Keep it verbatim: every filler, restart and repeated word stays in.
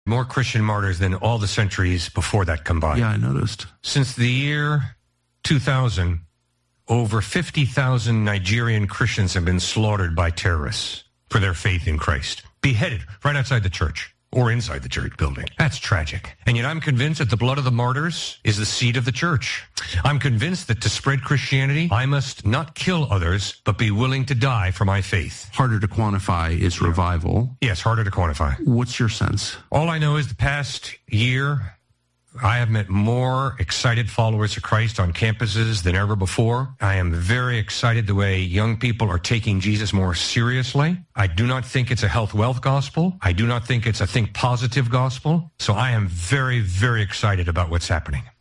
More Christian martyrs than all the centuries before that combined. Yeah, I noticed. Since the year two thousand, over fifty thousand Nigerian Christians have been slaughtered by terrorists for their faith in Christ. Beheaded right outside the church or inside the church building. That's tragic. And yet I'm convinced that the blood of the martyrs is the seed of the church. I'm convinced that to spread Christianity, I must not kill others, but be willing to die for my faith. Harder to quantify is revival. Yes, harder to quantify. What's your sense? All I know is the past year, I have met more excited followers of Christ on campuses than ever before. I am very excited the way young people are taking Jesus more seriously. I do not think it's a health wealth gospel. I do not think it's a think positive gospel. So I am very, very excited about what's happening.